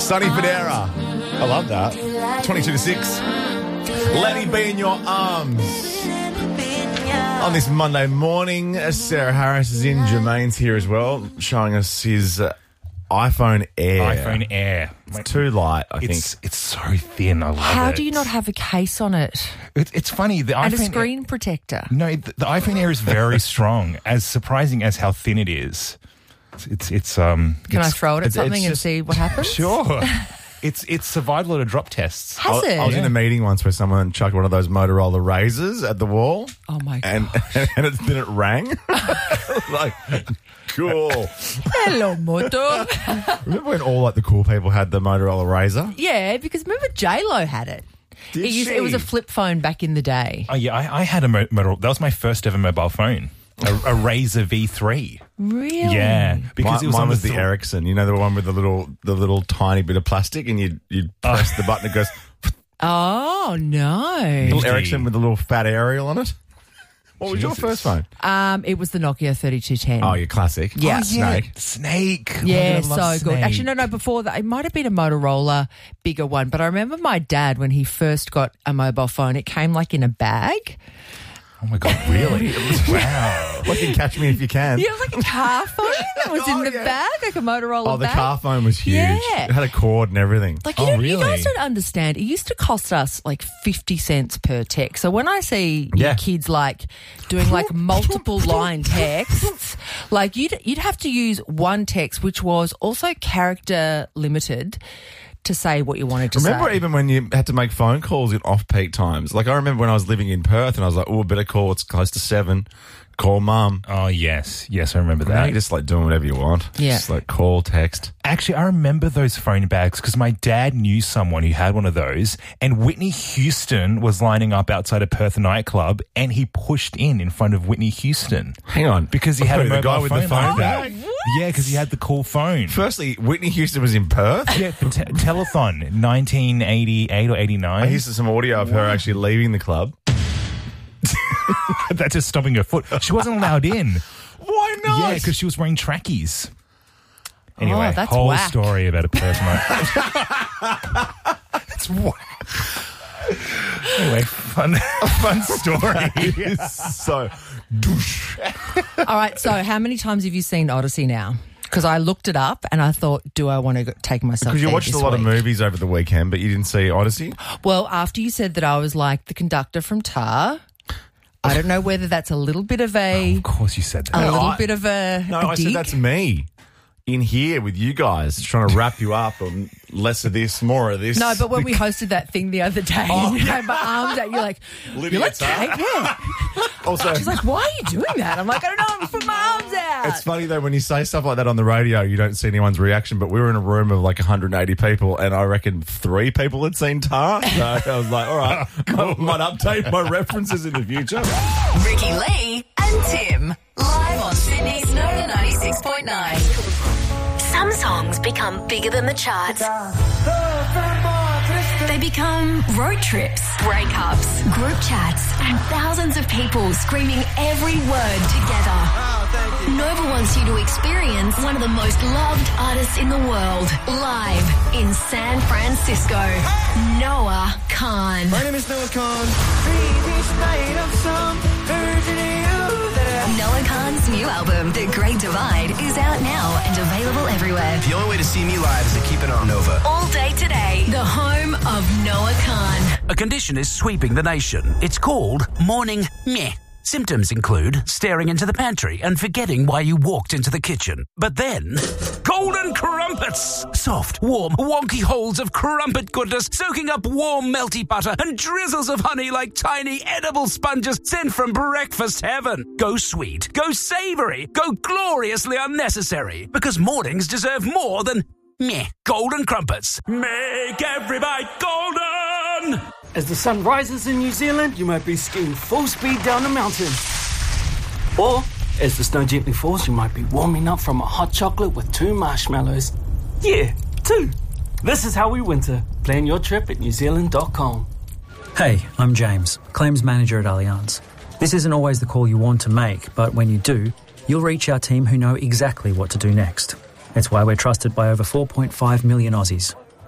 Sonny Fodera. I love that. 22 to 6. Let me be in your arms. On this Monday morning, Sarah Harris is in. Jermaine's here as well, showing us his iPhone Air. iPhone Air. It's too light, I think. It's so thin. I love it. How do you not have a case on it? It's funny. The And iPhone a screen protector. No, the iPhone Air is very strong. As surprising as how thin it is. Can I throw it at something and see what happens? Sure. It's survived a lot of drop tests. Has it? I was in a meeting once where someone chucked one of those Motorola razors at the wall. Oh, my God. And then it rang. Like, cool. Hello, Moto. Remember when all the cool people had the Motorola razor? Yeah, because remember J-Lo had it. Did she? It was a flip phone back in the day. Oh, yeah, I had a Motorola. That was my first ever mobile phone. A Razr V3. Really? Yeah, because it was mine was the Ericsson. You know, the one with the little tiny bit of plastic, and you'd press the button, it goes. Oh, no. Little Ericsson with a little fat aerial on it. What was your first phone? It was the Nokia 3210. Oh, your classic. Yeah. Snake. Yeah, Oh, I love so good. Snake. Actually, no, before that, it might have been a Motorola bigger one, but I remember my dad, when he first got a mobile phone, it came in a bag. Oh, my God, really? Wow. Like in Catch Me If You Can. Yeah, it was like a car phone that was in the bag, like a Motorola Oh, the bag. car phone was huge. Yeah. It had a cord and everything. Like, Oh, you really? guys don't understand. It used to cost us 50 cents per text. So when I see Yeah. your kids doing multiple line texts, you'd have to use one text, which was also character limited, to say what you wanted to say. Remember even when you had to make phone calls in off-peak times? Like, I remember when I was living in Perth and I was like, oh, better call. It's close to 7. Call mum. Oh, yes. Yes, I remember Now that. you're just doing whatever you want. Yeah. Just call, text. Actually, I remember those phone bags because my dad knew someone who had one of those, and Whitney Houston was lining up outside a Perth nightclub, and he pushed in front of Whitney Houston. Hang on. Because he had a The mobile guy with the phone like bag? that. Yeah, because he had the cool phone. Firstly, Whitney Houston was in Perth. Yeah, the telethon, 1988 or 89. I used to some audio of her actually leaving the club. That's just stomping her foot. She wasn't allowed in. Why not? Yeah, because she was wearing trackies. Anyway, that's whole whack. story about a person. That's whack. Anyway, fun story. So, douche. All right, so how many times have you seen Odyssey now? Because I looked it up and I thought, do I want to take myself Because you there watched a this lot of week? movies over the weekend, but you didn't see Odyssey? Well, after you said that I was like the conductor from Tar, I don't know whether that's a little bit of a... Of course you said A that. little bit of a No, a I said dig. that's me in here with you guys trying to wrap you up on less of this, more of this. No, but when we hosted that thing the other day, and you had my arms out, you're like, Lydia you're like, Tarr. yeah. Also, She's like, why are you doing that? I'm like, I don't know, I'm putting my arms out. it's funny though when you say stuff like that on the radio, you don't see anyone's reaction. But we were in a room of 180 people, and I reckon 3 people had seen Tar. So I was like, all right, might update my references in the future. Ricky Lee and Tim. Live on Sydney's Nova 96.9. Some songs become bigger than the charts. They become road trips, breakups, group chats, and thousands of people screaming every word together. Nova wants you to experience one of the most loved artists in the world, live in San Francisco. Noah Khan. My name is Noah Khan. Previous night of some version of you that Noah Khan's new album, The Great Divide, is out now and available everywhere. The only way to see me live is to keep it on Nova. All day today, the home of Noah Khan. A condition is sweeping the nation. It's called morning meh. Symptoms include staring into the pantry and forgetting why you walked into the kitchen. But then, golden crumpets! Soft, warm, wonky holes of crumpet goodness soaking up warm, melty butter and drizzles of honey like tiny edible sponges sent from breakfast heaven. Go sweet, go savory, go gloriously unnecessary. Because mornings deserve more than meh. Golden crumpets. Make every bite golden! As the sun rises in New Zealand, you might be skiing full speed down a mountain. Or, as the snow gently falls, you might be warming up from a hot chocolate with 2 marshmallows. Yeah, 2. This is how we winter. Plan your trip at newzealand.com. Hey, I'm James, Claims Manager at Allianz. This isn't always the call you want to make, but when you do, you'll reach our team who know exactly what to do next. It's why we're trusted by over 4.5 million Aussies.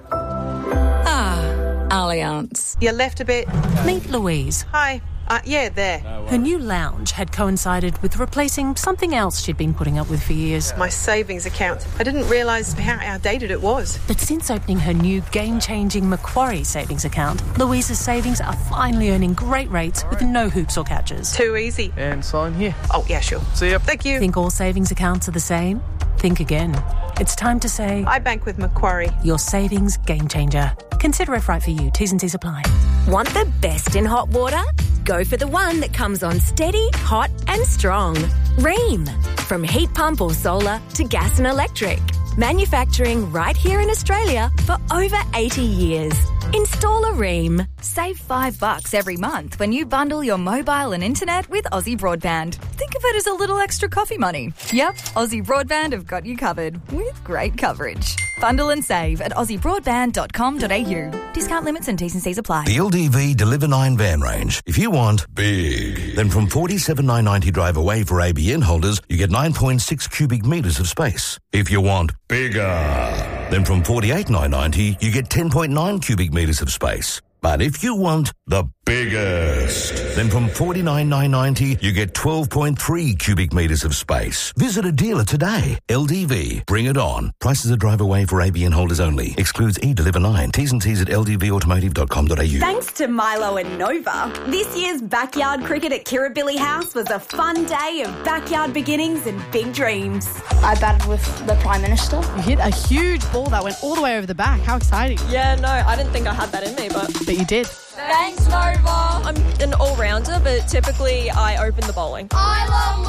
Allianz. You left a bit. Meet Louise. Hi. Yeah, there. Her new lounge had coincided with replacing something else she'd been putting up with for years. My savings account. I didn't realise how outdated it was. But since opening her new game-changing Macquarie savings account, Louise's savings are finally earning great rates with no hoops or catches. Too easy. And sign here. Oh, yeah, sure. See ya. Thank you. Think all savings accounts are the same? Think again. It's time to say... I bank with Macquarie. Your savings game changer. Consider if right for you. T's and C's apply. Want the best in hot water? Go for the one that comes on steady, hot and strong. Ream. From heat pump or solar to gas and electric. Manufacturing right here in Australia for over 80 years. Install a Ream. Save $5 every month when you bundle your mobile and internet with Aussie Broadband. Think of it as a little extra coffee money. Yep, Aussie Broadband have got you covered with great coverage. Bundle and save at aussiebroadband.com.au. Discount limits and T's and C's apply. The LDV Deliver 9 van range. If you want big, then from $47,990 drive away for ABN holders, you get 9.6 cubic metres of space. If you want bigger, then from $48,990 you get 10.9 cubic metres of space. But if you want the biggest, then from $49,990 you get 12.3 cubic metres of space. Visit a dealer today. LDV. Bring it on. Prices are drive away for ABN holders only. Excludes eDeliver 9. T's and C's at ldvautomotive.com.au. Thanks to Milo and Nova, this year's backyard cricket at Kirribilli House was a fun day of backyard beginnings and big dreams. I batted with the Prime Minister. You hit a huge ball that went all the way over the back. How exciting. Yeah, no, I didn't think I had that in me, but you did. Thanks, Nova. I'm an all-rounder, but typically I open the bowling. I love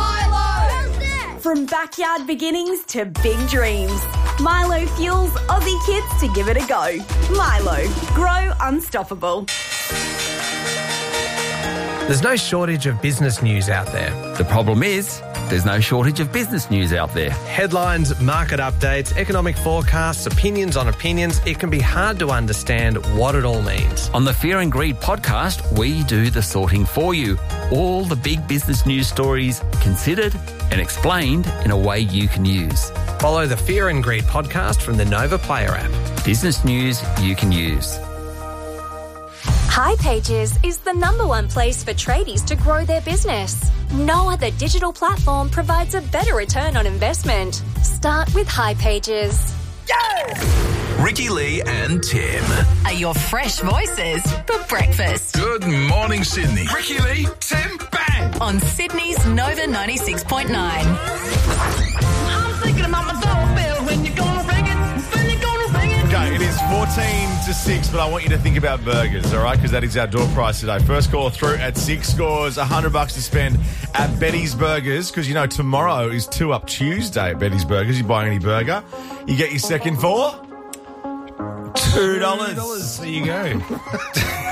Milo! From backyard beginnings to big dreams, Milo fuels Aussie kids to give it a go. Milo. Grow unstoppable. There's no shortage of business news out there. The problem is, there's no shortage of business news out there. Headlines, market updates, economic forecasts, opinions on opinions. It can be hard to understand what it all means. On the Fear and Greed podcast, we do the sorting for you. All the big business news stories considered and explained in a way you can use. Follow the Fear and Greed podcast from the Nova Player app. Business news you can use. hipages is the #1 place for tradies to grow their business. No other digital platform provides a better return on investment. Start with hipages. Ricky Lee and Tim are your fresh voices for breakfast. Good morning, Sydney. Ricky Lee, Tim, bang! On Sydney's Nova 96.9. I'm thinking about my doorbell. When you gonna ring it? When you gonna ring it? Okay, it is 14-6, but I want you to think about burgers, all right? Because that is our door price today. First call through at 6 scores, $100 to spend at Betty's Burgers. Because, you know, tomorrow is 2 Up Tuesday at Betty's Burgers. You buy any burger, you get your second for $2. There you go.